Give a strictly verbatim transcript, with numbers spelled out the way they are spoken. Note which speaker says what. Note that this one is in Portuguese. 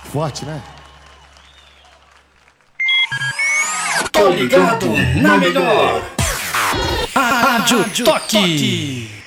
Speaker 1: Forte, né?
Speaker 2: Tô ligado na melhor. Rádio Toque.